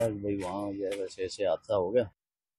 भाई वहाँ जो है वैसे ऐसे हादसा हो गया।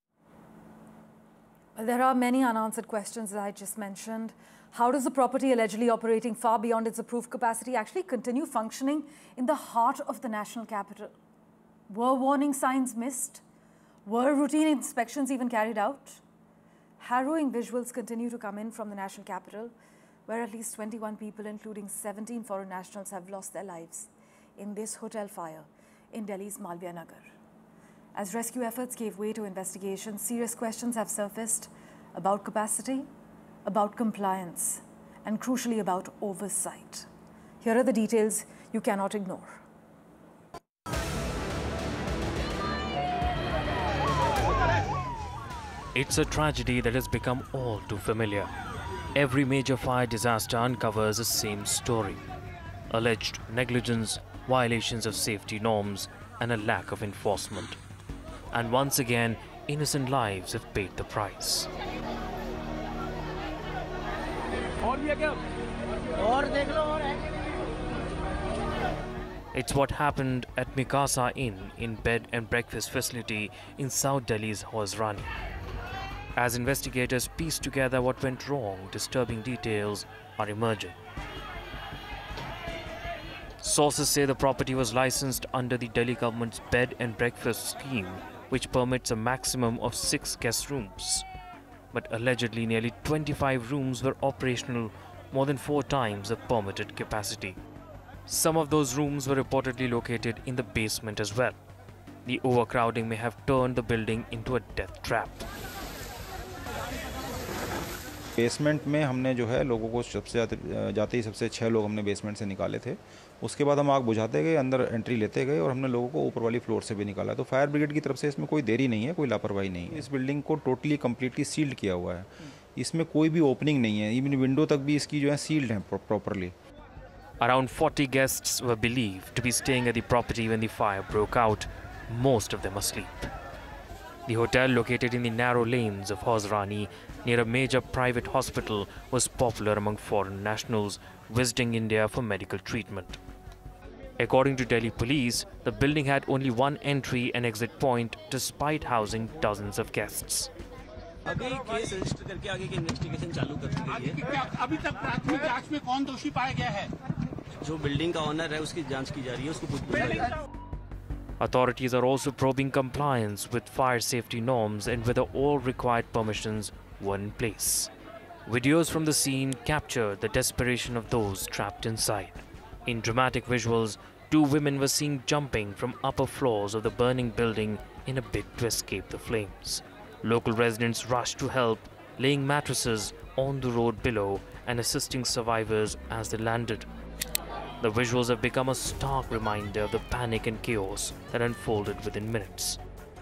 There are many unanswered questions, as I just mentioned. How does the property allegedly operating far beyond its approved capacity actually continue functioning in the heart of the national capital? Were warning signs missed? Were routine inspections even carried out? Harrowing visuals continue to come in from the national capital, where at least 21 people, including 17 foreign nationals, have lost their lives in this hotel fire in Delhi's Malviya Nagar. As rescue efforts gave way to investigations, serious questions have surfaced about capacity, about compliance, and crucially about oversight. Here are the details you cannot ignore. It's a tragedy that has become all too familiar. Every major fire disaster uncovers the same story: alleged negligence, violations of safety norms, and a lack of enforcement. And once again, innocent lives have paid the price. It's what happened at Mikasa Inn in bed and breakfast facility in South Delhi's Hosrani. As investigators piece together what went wrong, disturbing details are emerging. Sources say the property was licensed under the Delhi government's bed and breakfast scheme, which permits a maximum of 6 guest rooms. But allegedly nearly 25 rooms were operational, more than 4 times the permitted capacity. Some of those rooms were reportedly located in the basement as well. The overcrowding may have turned the building into a death trap. Basement में हमने जो है लोगों को सबसे जाते ही सबसे 6 लोग हमने बेसमेंट से निकाले थे। उसके बाद हम आग बुझाते गए, अंदर एंट्री लेते गए और हमने लोगों को ऊपर वाली फ्लोर से भी निकाला। तो फायर ब्रिगेड की तरफ से इसमें कोई देरी नहीं है, कोई लापरवाही नहीं है। इस बिल्डिंग को टोटली कम्प्लीटली सील्ड किया हुआ है, इसमें कोई भी ओपनिंग नहीं है, इवन विंडो तक भी इसकी जो है सील्ड है properly. Around 40 guests were believed to be staying at the property when the fire broke out, most of them asleep. The hotel, located in the narrow lanes of Hosrani near a major private hospital, was popular among foreign nationals visiting India for medical treatment. According to Delhi police, the building had only one entry and exit point despite housing dozens of guests. अभी case register करके आगे की investigation चालू कर दी गई है। अभी तक प्राथमिक जांच में कौन दोषी पाया गया है? जो बिल्डिंग का ओनर है उसकी जांच की जा रही है, उसको पूछताछ। Authorities are also probing compliance with fire safety norms and whether all required permissions were in place. Videos from the scene capture the desperation of those trapped inside. In dramatic visuals, 2 women were seen jumping from upper floors of the burning building in a bid to escape the flames. Local residents rushed to help, laying mattresses on the road below and assisting survivors as they landed. The visuals have become a stark reminder of the panic and chaos that unfolded within minutes.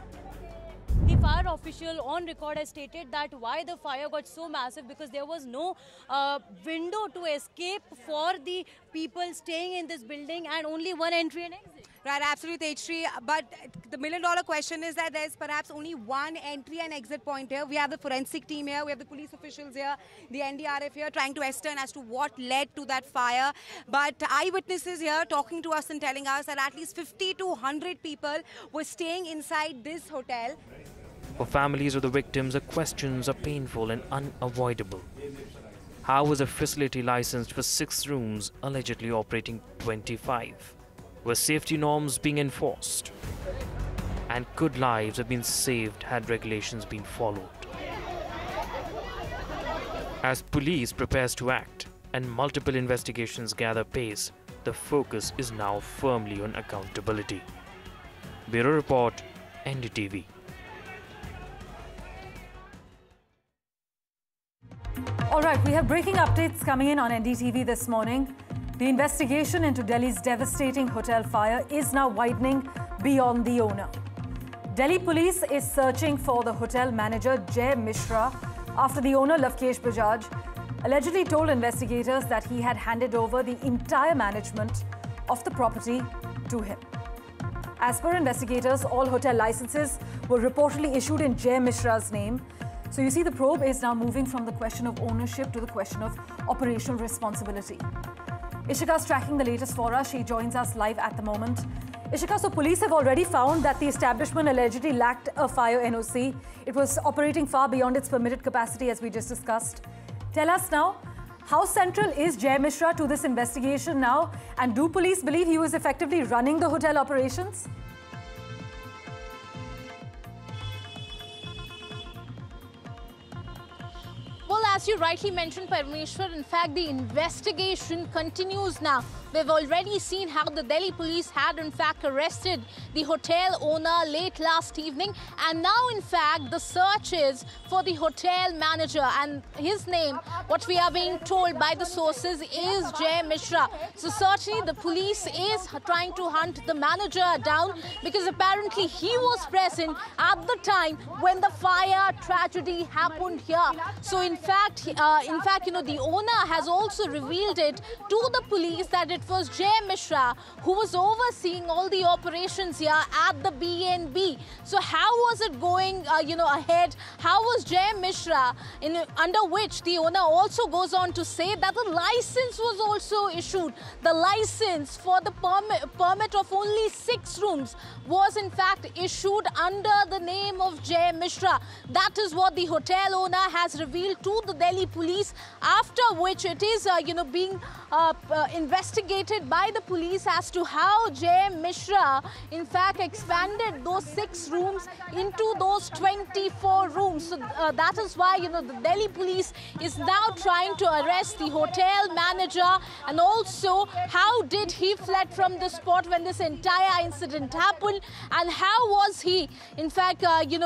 The fire official on record has stated that why the fire got so massive because there was no window to escape for the people staying in this building and only one entry and exit. Right, absolutely, Tejshri. But the million-dollar question is that there's perhaps only one entry and exit point here. We have the forensic team here, we have the police officials here, the NDRF here, trying to ascertain as to what led to that fire. But eyewitnesses here talking to us and telling us that at least 50 to 100 people were staying inside this hotel. For families of the victims, the questions are painful and unavoidable. How was a facility licensed for 6 rooms allegedly operating 25? Were safety norms being enforced? And could lives have been saved had regulations been followed? As police prepares to act and multiple investigations gather pace, the focus is now firmly on accountability. Bureau Report, NDTV. All right, we have breaking updates coming in on NDTV this morning. The investigation into Delhi's devastating hotel fire is now widening beyond the owner. Delhi police is searching for the hotel manager Jay Mishra after the owner Lavkesh Bajaj allegedly told investigators that he had handed over the entire management of the property to him. As per investigators, all hotel licenses were reportedly issued in Jay Mishra's name. So you see, the probe is now moving from the question of ownership to the question of operational responsibility. Ishika's tracking the latest for us. She joins us live at the moment. Ishika, so police have already found that the establishment allegedly lacked a fire NOC. It was operating far beyond its permitted capacity, as we just discussed. Tell us now, how central is Jay Mishra to this investigation now? And do police believe he was effectively running the hotel operations? Well, as you rightly mentioned, Parmeshwar, in fact, the investigation continues now. We've already seen how the Delhi police had, in fact, arrested the hotel owner late last evening. And now, in fact, the search is for the hotel manager. And his name, what we are being told by the sources, is Jay Mishra. So certainly the police is trying to hunt the manager down, because apparently he was present at the time when the fire tragedy happened here. So in fact, the owner has also revealed it to the police that it was Jay Mishra who was overseeing all the operations here at the B&B. So how was it going, ahead? How was Jay Mishra, under which the owner also goes on to say that the license was also issued. The license for the permit of only 6 rooms was in fact issued under the name of Jay Mishra. That is what the hotel owner has revealed to the Delhi police, after which it is, being investigated by the police as to how Jay Mishra, in fact, expanded those 6 rooms into those 24 rooms. So that is why, the Delhi police is now trying to arrest the hotel manager, and also how did he fled from the spot when this entire incident happened, and how was he, in fact,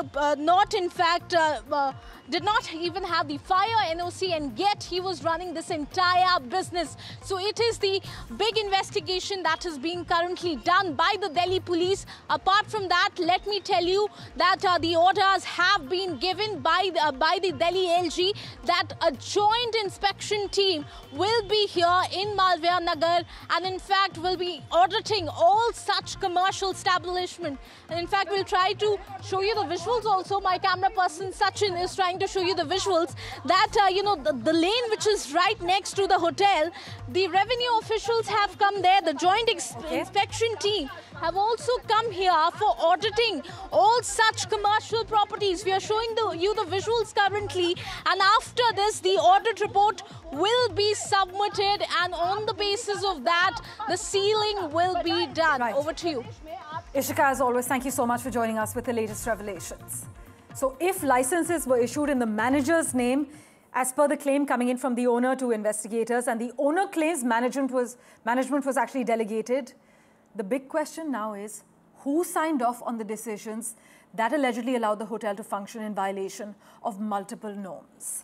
did not even have the fire NOC, and yet he was running this entire business. So it is the big investigation that is being currently done by the Delhi police. Apart from that, let me tell you that the orders have been given by the Delhi LG that a joint inspection team will be here in Malviya Nagar, and in fact will be auditing all such commercial establishment. And in fact, we'll try to show you the visuals also. My camera person Sachin is trying to show you the visuals that, the lane which is right next to the hotel, the revenue officials have come there. The joint inspection team have also come here for auditing all such commercial properties. We are showing you the visuals currently, and after this, the audit report will be submitted, and on the basis of that, the sealing will be done. Right. Over to you. Ishika, as always, thank you so much for joining us with the latest revelations. So if licenses were issued in the manager's name, as per the claim coming in from the owner to investigators, and the owner claims management was actually delegated, the big question now is who signed off on the decisions that allegedly allowed the hotel to function in violation of multiple norms.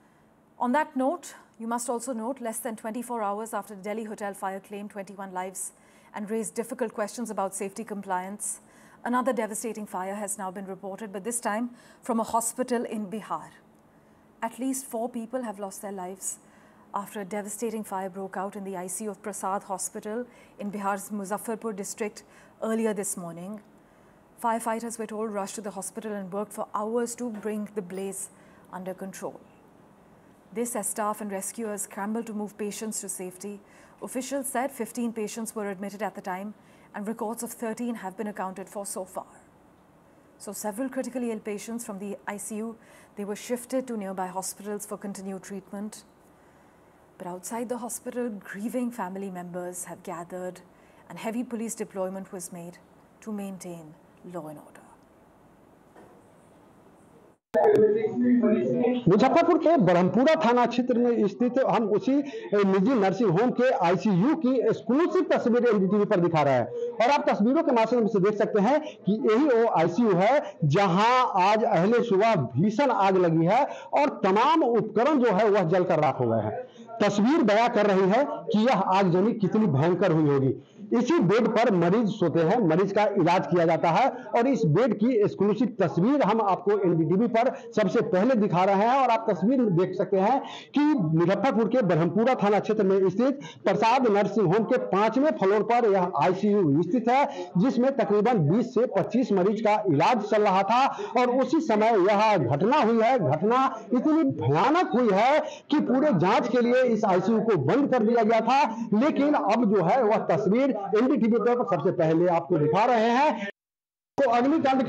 On that note, you must also note, less than 24 hours after the Delhi hotel fire claimed 21 lives and raised difficult questions about safety compliance, another devastating fire has now been reported, but this time from a hospital in Bihar. At least 4 people have lost their lives after a devastating fire broke out in the ICU of Prasad Hospital in Bihar's Muzaffarpur district earlier this morning. Firefighters, we're told, rushed to the hospital and worked for hours to bring the blaze under control. This, as staff and rescuers scrambled to move patients to safety. Officials said 15 patients were admitted at the time, and records of 13 have been accounted for so far. So several critically ill patients from the ICU, they were shifted to nearby hospitals for continued treatment. But outside the hospital, grieving family members have gathered, and heavy police deployment was made to maintain law and order. Muzaffarpur के ब्रह्मपुरा थाना क्षेत्र में स्थित हम उसी निजी nursing home के ICU की एक्सक्लूसिव तस्वीर एनडीटीवी पर दिखा रहा है, और आप तस्वीरों के माध्यम से देख सकते हैं कि यही वो आईसीयू है जहां आज अहले सुबह भीषण आग लगी है और तमाम उपकरण जो है वह जलकर राख हो गए हैं। तस्वीर बयां कर रही है कि यह आगजनी कितनी भयंकर हुई होगी। इसी बेड पर मरीज सोते हैं, मरीज का इलाज किया जाता है, और इस बेड की एक्सक्लूसिव तस्वीर हम आपको एनडीटीवी पर सबसे पहले दिखा रहे हैं। और आप तस्वीर में देख सकते हैं कि मुजफ्फरपुर के ब्रह्मपुरा थाना क्षेत्र में स्थित प्रसाद नर्सिंग होम के 5वें फ्लोर पर यह आईसीयू स्थित है, जिसमें तकरीबन 20 से 25 मरीज का इलाज चल रहा था। और उसी समय यह घटना हुई है। घटना इतनी भयानक हुई है कि पूरे जांच के लिए इस आईसीयू को बंद कर दिया गया था, लेकिन अब जो है वह तस्वीर एनडीटीवी पर सबसे पहले आपको दिखा रहे हैं। तो अग्निकांड